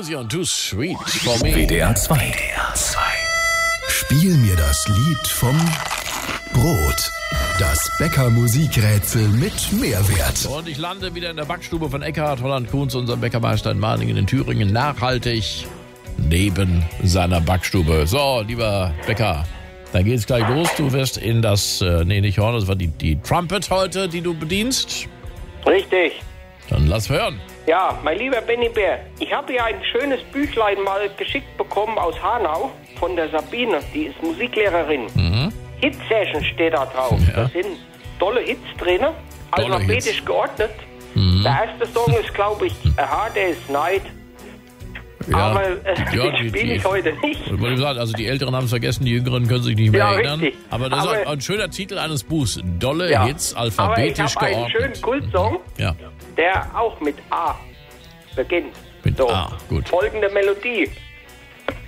Josie und Too Sweet for Me. WDR 2. Spiel mir das Lied vom Brot. Das Bäcker-Musikrätsel mit Mehrwert. Und ich lande wieder in der Backstube von Eckhard Holland-Kunz, unserem Bäckermeister in Marningen in Thüringen, nachhaltig neben seiner Backstube. So, lieber Bäcker, dann geht's gleich los. Du wirst in das, nicht Horn, das war die Trumpet heute, die du bedienst. Richtig. Dann lass hören. Ja, mein lieber Benny Bär, ich habe hier ein schönes Büchlein mal geschickt bekommen aus Hanau von der Sabine, die ist Musiklehrerin. Hit-Session steht da drauf. Ja. Da sind tolle Hits drin, alphabetisch geordnet. Der erste Song ist, glaube ich, A Hard Day's Night. Aber den spiele ich heute nicht. Ich wollte sagen, also die Älteren haben es vergessen, die Jüngeren können sich nicht mehr erinnern. Richtig. Aber das ist ein schöner Titel eines Buchs. Dolle Hits, Aber ich alphabetisch habe einen geordnet. schönen Kultsong, der auch mit A beginnt. Mit So, A, gut. folgende Melodie.